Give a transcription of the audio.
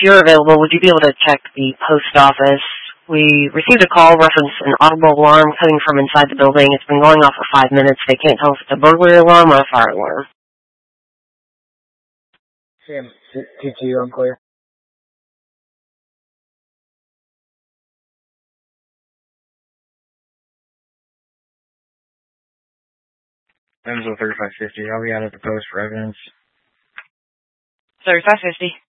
you're available, would you be able to check the post office? We received a call reference an audible alarm coming from inside the building. It's been going off for 5 minutes. They can't tell if it's a burglary alarm or a fire alarm. Sam, 2-2, unclear. Evansville 3550. I'll be out at the post for evidence. 3550.